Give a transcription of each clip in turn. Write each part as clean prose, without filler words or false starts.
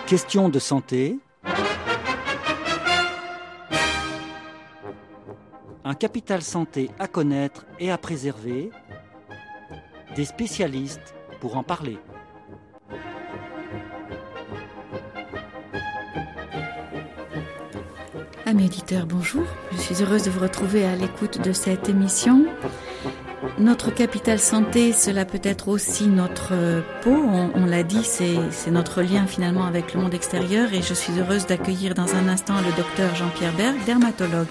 Questions de santé. Un capital santé à connaître et à préserver. Des spécialistes pour en parler. Amis auditeurs, bonjour. Je suis heureuse de vous retrouver à l'écoute de cette émission. Notre capital santé, cela peut être aussi notre peau. On l'a dit, c'est notre lien finalement avec le monde extérieur. Et je suis heureuse d'accueillir dans un instant le docteur Jean-Pierre Berg, dermatologue.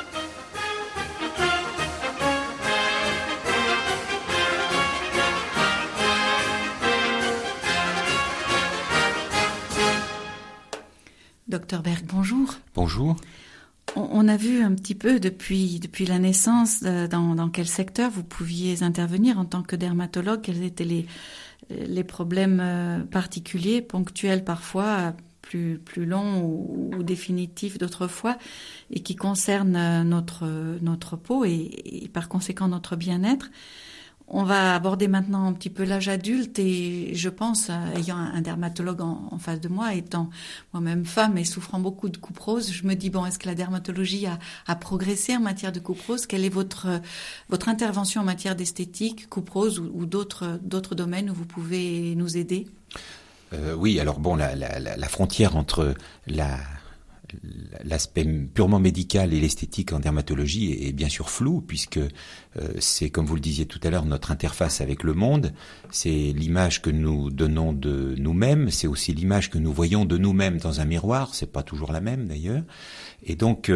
Docteur Berg, bonjour. Bonjour. On a vu un petit peu depuis la naissance dans quel secteur vous pouviez intervenir en tant que dermatologue, quels étaient les problèmes particuliers, ponctuels parfois, plus longs ou définitifs d'autres fois, et qui concernent notre peau et par conséquent notre bien-être. On va aborder maintenant un petit peu l'âge adulte et je pense, ayant un dermatologue en face de moi, étant moi-même femme et souffrant beaucoup de couperose, je me dis, est-ce que la dermatologie a progressé en matière de couperose? Quelle est votre intervention en matière d'esthétique, couperose ou d'autres domaines où vous pouvez nous aider? Oui, alors la frontière entre l'aspect purement médical et l'esthétique en dermatologie est bien sûr floue, puisque c'est, comme vous le disiez tout à l'heure, notre interface avec le monde, c'est l'image que nous donnons de nous-mêmes, c'est aussi l'image que nous voyons de nous-mêmes dans un miroir, c'est pas toujours la même d'ailleurs, et donc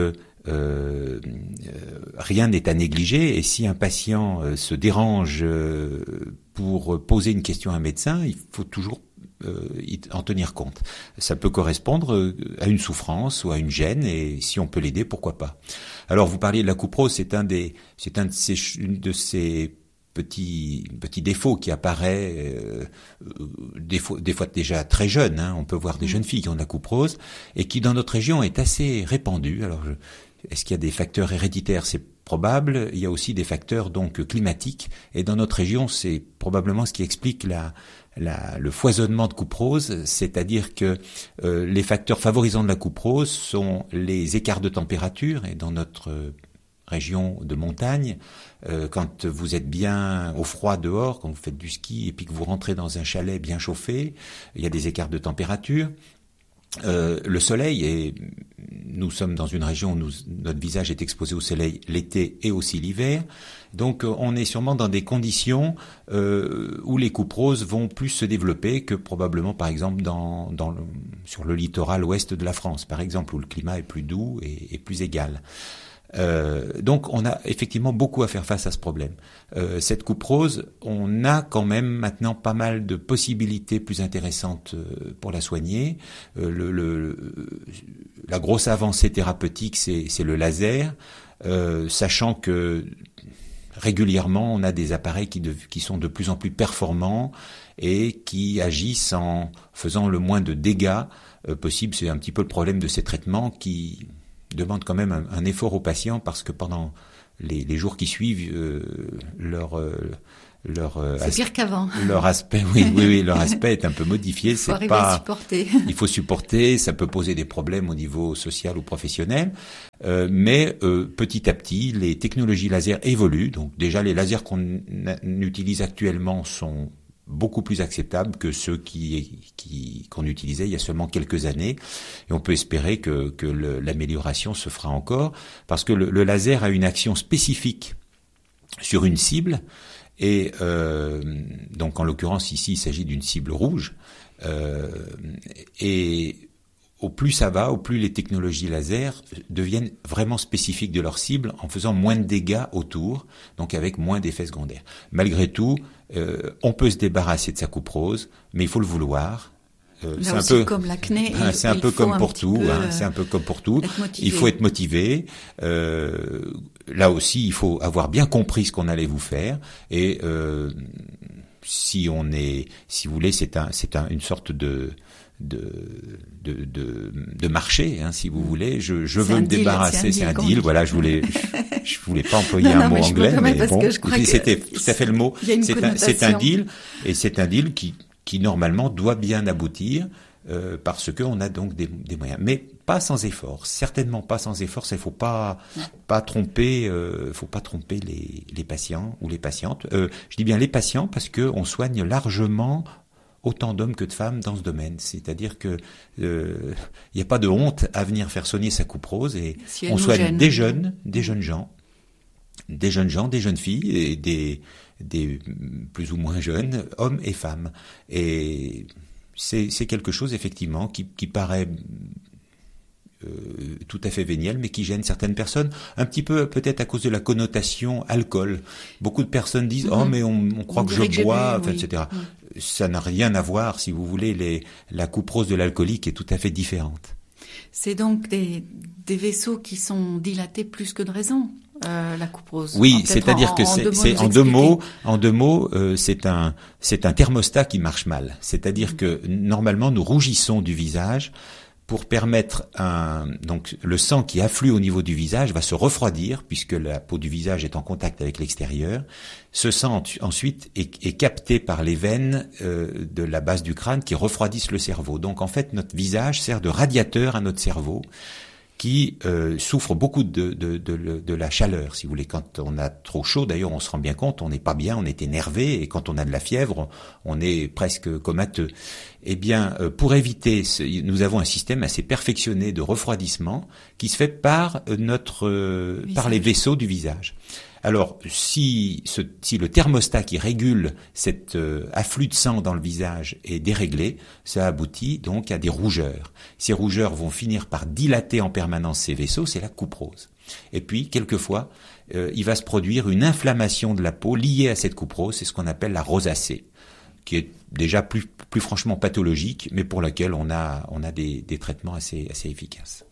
rien n'est à négliger, et si un patient se dérange pour poser une question à un médecin, il faut toujours en tenir compte. Ça peut correspondre à une souffrance ou à une gêne, et si on peut l'aider, pourquoi pas. Alors, vous parliez de la couperose, c'est un de ces petits défauts qui apparaît des fois déjà très jeune. On peut voir des jeunes filles qui ont de la couperose et qui, dans notre région, est assez répandue. Alors, est-ce qu'il y a des facteurs héréditaires? C'est probable. Il y a aussi des facteurs donc climatiques, et dans notre région, c'est probablement ce qui explique le foisonnement de couperose, c'est-à-dire que les facteurs favorisants de la couperose sont les écarts de température, et dans notre région de montagne, quand vous êtes bien au froid dehors, quand vous faites du ski et puis que vous rentrez dans un chalet bien chauffé, il y a des écarts de température. Le soleil, et nous sommes dans une région où notre visage est exposé au soleil l'été et aussi l'hiver, donc on est sûrement dans des conditions où les couperoses vont plus se développer que probablement par exemple sur le littoral ouest de la France, par exemple, où le climat est plus doux et plus égal. Donc on a effectivement beaucoup à faire face à ce problème. Cette couperose, on a quand même maintenant pas mal de possibilités plus intéressantes pour la soigner. La grosse avancée thérapeutique, c'est le laser, sachant que régulièrement on a des appareils qui sont de plus en plus performants et qui agissent en faisant le moins de dégâts possible. C'est un petit peu le problème de ces traitements qui demande quand même un effort aux patients, parce que pendant les jours qui suivent, c'est pire qu'avant. Leur aspect, oui, leur aspect est un peu modifié. Il faut arriver à supporter. Il faut supporter, ça peut poser des problèmes au niveau social ou professionnel, mais petit à petit, les technologies laser évoluent. Donc déjà, les lasers qu'on utilise actuellement sont beaucoup plus acceptables que ceux qu'on utilisait il y a seulement quelques années, et on peut espérer que l'amélioration se fera encore, parce que le laser a une action spécifique sur une cible, et donc en l'occurrence ici il s'agit d'une cible rouge, et au plus ça va, au plus les technologies laser deviennent vraiment spécifiques de leur cible, en faisant moins de dégâts autour, donc avec moins d'effets secondaires. Malgré tout, on peut se débarrasser de sa couperose, mais il faut le vouloir. C'est un peu comme l'acné. C'est un peu comme pour tout. C'est un peu comme pour tout. Il faut être motivé. Là aussi, il faut avoir bien compris ce qu'on allait vous faire. Et si vous voulez, c'est une sorte de marché, si vous voulez. Je veux me débarrasser. C'est un deal. Voilà, je voulais pas employer un mot anglais, mais bon, c'était tout à fait le mot. C'est un deal, et c'est un deal qui normalement doit bien aboutir. parce que on a donc des moyens. Mais pas sans effort, certainement pas sans effort. Il faut pas tromper, les patients ou les patientes. Je dis bien les patients parce que on soigne largement autant d'hommes que de femmes dans ce domaine. C'est-à-dire que y a pas de honte à venir faire soigner sa couperose, et on soigne des jeunes gens, des jeunes filles et des plus ou moins jeunes hommes et femmes. Et c'est quelque chose effectivement qui paraît tout à fait véniel, mais qui gêne certaines personnes, un petit peu peut-être à cause de la connotation alcool. Beaucoup de personnes disent oh mais on croit que je bois, enfin, etc. Ça n'a rien à voir, si vous voulez. La couperose de l'alcoolique est tout à fait différente. C'est donc des vaisseaux qui sont dilatés plus que de raison. La couperose. Oui, c'est-à-dire que c'est en deux mots, c'est un thermostat qui marche mal. C'est-à-dire que normalement nous rougissons du visage pour permettre donc le sang qui afflue au niveau du visage va se refroidir puisque la peau du visage est en contact avec l'extérieur. Ce sang ensuite est capté par les veines de la base du crâne qui refroidissent le cerveau. Donc en fait notre visage sert de radiateur à notre cerveau, qui souffre beaucoup de la chaleur, si vous voulez. Quand on a trop chaud, d'ailleurs, on se rend bien compte, on n'est pas bien, on est énervé, et quand on a de la fièvre, on est presque comateux. Eh bien, pour éviter, nous avons un système assez perfectionné de refroidissement qui se fait par les vaisseaux du visage. Alors, si le thermostat qui régule cet afflux de sang dans le visage est déréglé, ça aboutit donc à des rougeurs. Ces rougeurs vont finir par dilater en permanence ces vaisseaux, c'est la couperose. Et puis, quelquefois, il va se produire une inflammation de la peau liée à cette couperose, c'est ce qu'on appelle la rosacée, qui est déjà plus franchement pathologique, mais pour laquelle on a des traitements assez efficaces.